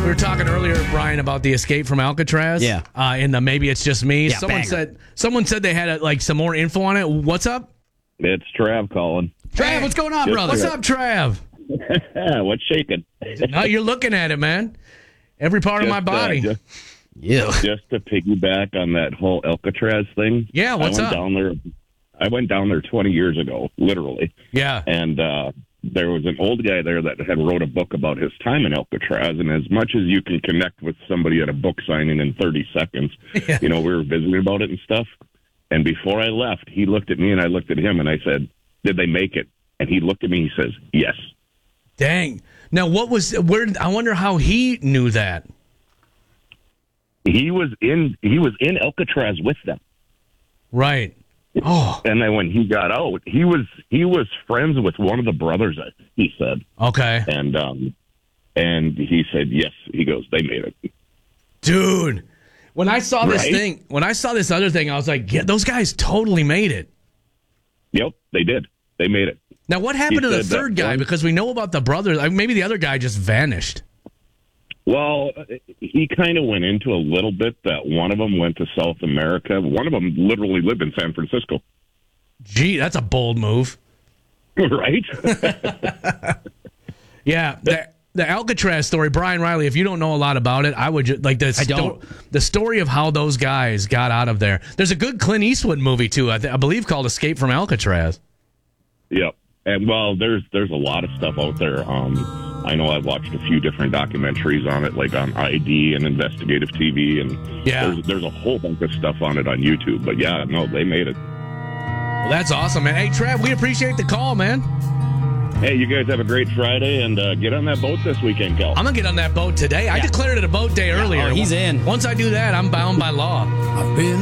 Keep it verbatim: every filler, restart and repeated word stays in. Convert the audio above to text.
We were talking earlier, Brian, about the Escape from Alcatraz. Yeah. Uh, and the Maybe It's Just Me. Yeah, someone banger. said someone said they had uh like some more info on it. What's up? It's Trav calling. Trav, what's going on, Just brother? What's up, Trav? What's shaking? No, you're looking at it, man. Every part of my Just, uh, body. just, Yeah. just to piggyback on that whole Alcatraz thing. Yeah, what's I went up? Down there, I went down there twenty years ago, literally. Yeah. And uh, there was an old guy there that had wrote a book about his time in Alcatraz. And as much as you can connect with somebody at a book signing in thirty seconds, Yeah. you know, we were visiting about it and stuff. And before I left, he looked at me and I looked at him and I said, "Did they make it?" And he looked at me and he says, "Yes." Dang. Now, what was where? I wonder how he knew that. He was in he was in Alcatraz with them. Right. Oh, And then when he got out, he was he was friends with one of the brothers, he said. okay. And um and he said, "Yes." He goes, "They made it." Dude, when I saw this Right? thing, when I saw this other thing, I was like, yeah, those guys totally made it. Yep, they did. They made it. Now, what happened He to the said that third guy? one- Because we know about the brother. Like, maybe the other guy just vanished. Well, he kind of went into a little bit that one of them went to South America. One of them literally lived in San Francisco. Gee, that's a bold move. Right? Yeah, the, the Alcatraz story, Brian Riley. If you don't know a lot about it, I would just, like the I don't. the story of how those guys got out of there. There's a good Clint Eastwood movie too, I, th- I believe, called Escape from Alcatraz. Yep. And well, there's there's a lot of stuff out there. Um, I know I've watched a few different documentaries on it, like on I D and Investigative T V, and Yeah. there's there's a whole bunch of stuff on it on YouTube. But yeah, no, they made it. Well, that's awesome, man. Hey, Trav, we appreciate the call, man. Hey, you guys have a great Friday, and uh, get on that boat this weekend, Cal. I'm gonna get on that boat today. I declared it a boat day earlier. oh, he's in. Once I do that, I'm bound by law. I've been